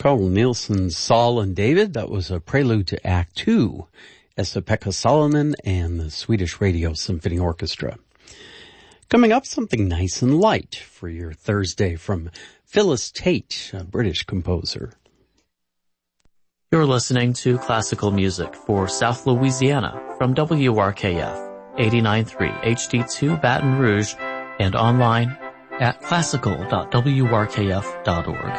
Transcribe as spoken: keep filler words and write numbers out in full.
Carl Nielsen's Saul and David. That was a prelude to Act Two, Esa-Pekka Salonen and the Swedish Radio Symphony Orchestra. Coming up, something nice and light for your Thursday from Phyllis Tate, a British composer. You're listening to classical music for South Louisiana from W R K F eighty-nine point three H D two Baton Rouge and online at classical dot w r k f dot org.